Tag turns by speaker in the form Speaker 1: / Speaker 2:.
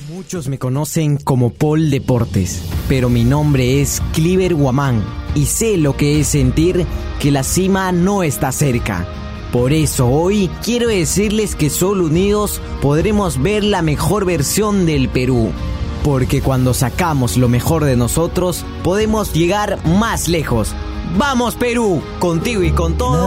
Speaker 1: Muchos me conocen como Paul Deportes, pero mi nombre es Cliver Guamán y sé lo que es sentir que la cima no está cerca. Por eso hoy quiero decirles que solo unidos podremos ver la mejor versión del Perú. Porque cuando sacamos lo mejor de nosotros, podemos llegar más lejos. ¡Vamos Perú! Contigo y con todo.